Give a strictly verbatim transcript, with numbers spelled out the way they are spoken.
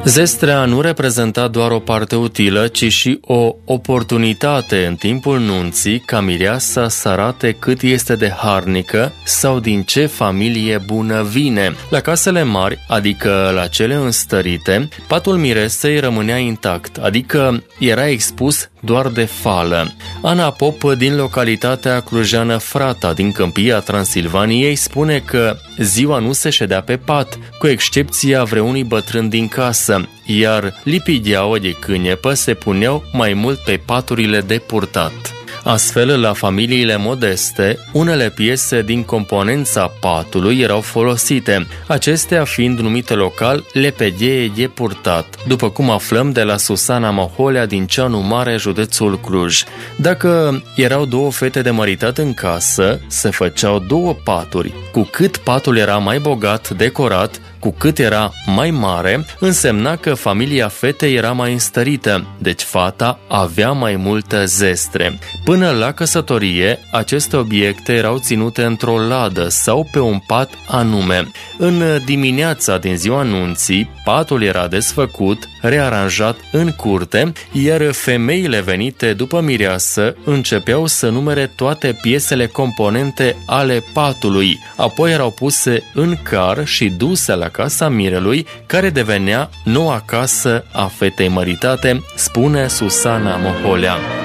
Zestrea nu reprezenta doar o parte utilă, ci și o oportunitate în timpul nunții ca mireasa să arate cât este de harnică sau din ce familie bună vine. La casele mari, adică la cele înstărite, patul miresei rămânea intact, adică era expus doar de fală. Ana Pop din localitatea clujeană Frata, din câmpia Transilvaniei, spune că ziua nu se ședea pe pat, cu excepția vreunui bătrân din casă, iar lipideaua de câinepă se puneau mai mult pe paturile de purtat. Astfel, la familiile modeste, unele piese din componența patului erau folosite, acestea fiind numite local lepedie de purtat, după cum aflăm de la Susana Moholea din Ceanu Mare, județul Cluj. Dacă erau două fete de măritat în casă, se făceau două paturi. Cu cât patul era mai bogat decorat, cu cât era mai mare, însemna că familia fetei era mai înstărită, deci fata avea mai multă zestre. Până la căsătorie, aceste obiecte erau ținute într-o ladă sau pe un pat anume. În dimineața din ziua nunții, patul era desfăcut, rearanjat în curte, iar femeile venite după mireasă începeau să numere toate piesele componente ale patului, apoi erau puse în car și duse la casa mirelui, care devenea noua casă a fetei măritate, spune Susana Moholea.